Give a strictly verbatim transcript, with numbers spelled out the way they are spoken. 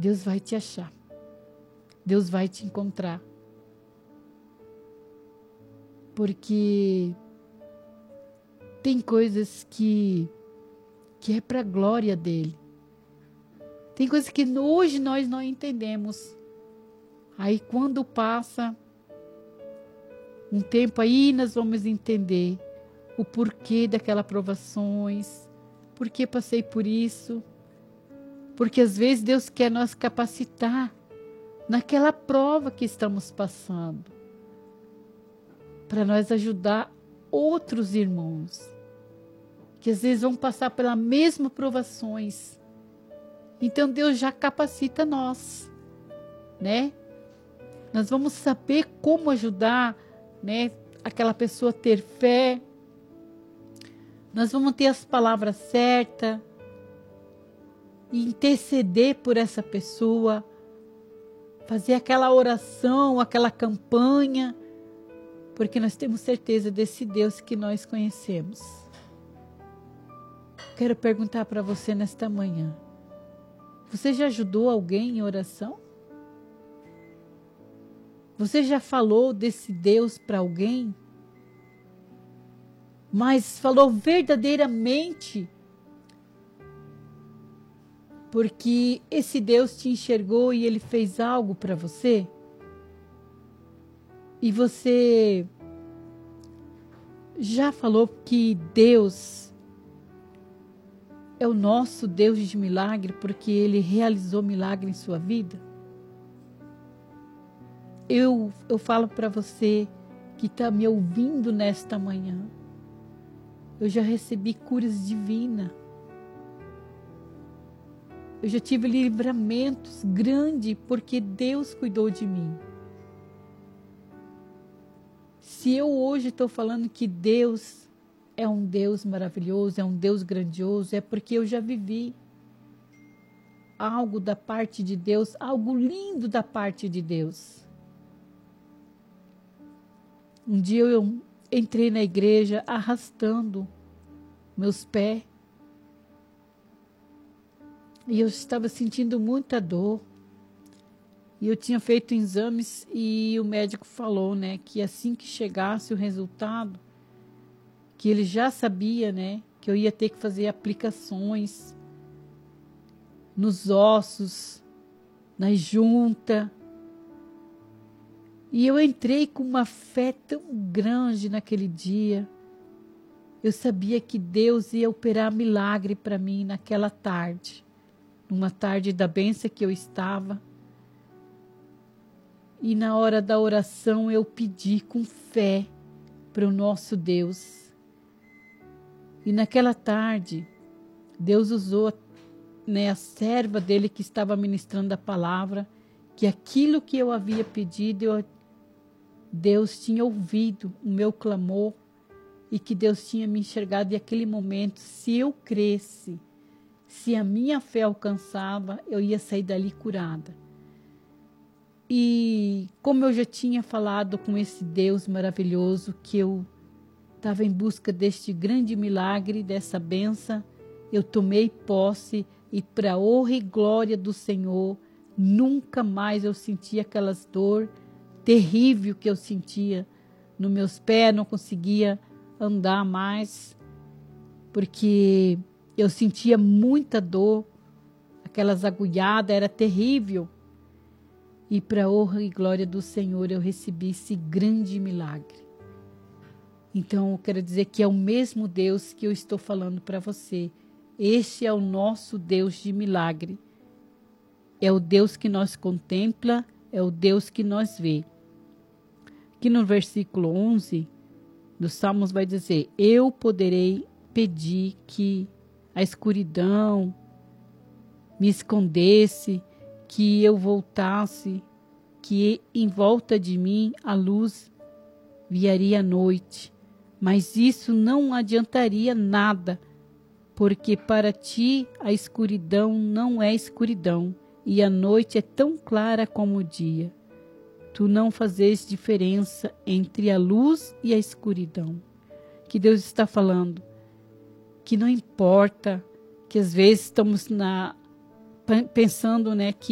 Deus vai te achar. Deus vai te encontrar. Porque tem coisas que, que é para a glória dele. Tem coisas que hoje nós não entendemos. Aí quando passa um tempo aí, nós vamos entender o porquê daquelas provações, porque passei por isso. Porque às vezes Deus quer nos capacitar naquela prova que estamos passando, para nós ajudar outros irmãos, que às vezes vão passar pelas mesmas provações. Então Deus já capacita nós, né? Nós vamos saber como ajudar, né, aquela pessoa a ter fé. Nós vamos ter as palavras certas e interceder por essa pessoa, fazer aquela oração, aquela campanha, porque nós temos certeza desse Deus que nós conhecemos. Quero perguntar para você nesta manhã, você já ajudou alguém em oração? Você já falou desse Deus para alguém? Mas falou verdadeiramente, porque esse Deus te enxergou e Ele fez algo para você? E você já falou que Deus é o nosso Deus de milagre, porque Ele realizou milagre em sua vida? Eu, eu falo para você que está me ouvindo nesta manhã, eu já recebi curas divinas. Eu já tive livramentos grandes, porque Deus cuidou de mim. Se eu hoje estou falando que Deus é um Deus maravilhoso, é um Deus grandioso, é porque eu já vivi algo da parte de Deus, algo lindo da parte de Deus. Um dia eu entrei na igreja arrastando meus pés e eu estava sentindo muita dor. E eu tinha feito exames e o médico falou, né, que assim que chegasse o resultado, que ele já sabia, né, que eu ia ter que fazer aplicações nos ossos, na junta. E eu entrei com uma fé tão grande naquele dia. Eu sabia que Deus ia operar milagre para mim naquela tarde. Numa tarde da bênção que eu estava. E na hora da oração eu pedi com fé para o nosso Deus. E naquela tarde, Deus usou, né, a serva dele que estava ministrando a palavra, que aquilo que eu havia pedido, eu, Deus tinha ouvido o meu clamor e que Deus tinha me enxergado. E aquele momento, se eu cresce, se a minha fé alcançava, eu ia sair dali curada. E como eu já tinha falado com esse Deus maravilhoso, que eu estava em busca deste grande milagre, dessa benção, eu tomei posse e para a honra e glória do Senhor, nunca mais eu senti aquelas dor terrível que eu sentia nos meus pés, não conseguia andar mais, porque eu sentia muita dor, aquelas agulhadas, era terrível. E para a honra e glória do Senhor eu recebi esse grande milagre. Então eu quero dizer que é o mesmo Deus que eu estou falando para você. Este é o nosso Deus de milagre. É o Deus que nós contempla, é o Deus que nós vê. Aqui no versículo onze dos Salmos vai dizer: eu poderei pedir que a escuridão me escondesse, que eu voltasse, que em volta de mim a luz viaria à noite. Mas isso não adiantaria nada, porque para ti a escuridão não é escuridão, e a noite é tão clara como o dia. Tu não fazes diferença entre a luz e a escuridão. Que Deus está falando, que não importa, que às vezes estamos na, pensando, né, que